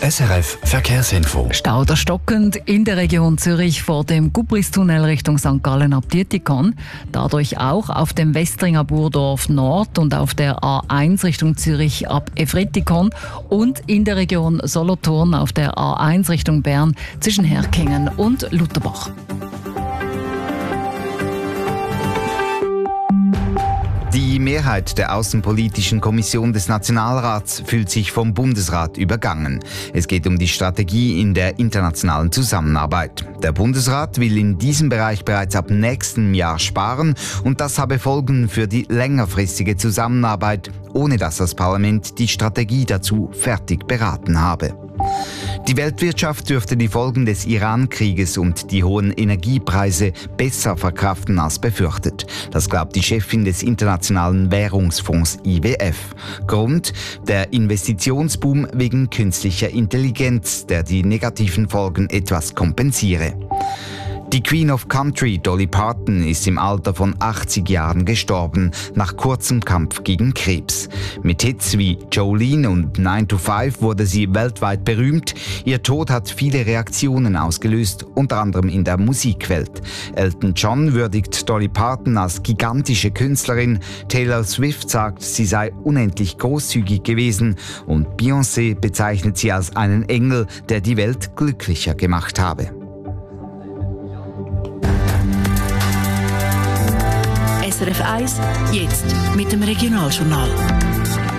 SRF Verkehrsinfo. Stau oder stockend in der Region Zürich vor dem Gubristunnel Richtung St. Gallen ab Dietikon. Dadurch auch auf dem Westringer Burdorf Nord und auf der A1 Richtung Zürich ab Efretikon und in der Region Solothurn auf der A1 Richtung Bern zwischen Herkingen und Lutherbach. Die Mehrheit der Außenpolitischen Kommission des Nationalrats fühlt sich vom Bundesrat übergangen. Es geht um die Strategie in der internationalen Zusammenarbeit. Der Bundesrat will in diesem Bereich bereits ab nächstem Jahr sparen und das habe Folgen für die längerfristige Zusammenarbeit, ohne dass das Parlament die Strategie dazu fertig beraten habe. Die Weltwirtschaft dürfte die Folgen des Iran-Krieges und die hohen Energiepreise besser verkraften als befürchtet. Das glaubt die Chefin des Internationalen Währungsfonds IWF. Grund: der Investitionsboom wegen künstlicher Intelligenz, der die negativen Folgen etwas kompensiere. Die Queen of Country, Dolly Parton, ist im Alter von 80 Jahren gestorben, nach kurzem Kampf gegen Krebs. Mit Hits wie Jolene und 9 to 5 wurde sie weltweit berühmt. Ihr Tod hat viele Reaktionen ausgelöst, unter anderem in der Musikwelt. Elton John würdigt Dolly Parton als gigantische Künstlerin. Taylor Swift sagt, sie sei unendlich großzügig gewesen. Und Beyoncé bezeichnet sie als einen Engel, der die Welt glücklicher gemacht habe. SRF 1, jetzt mit dem Regionaljournal.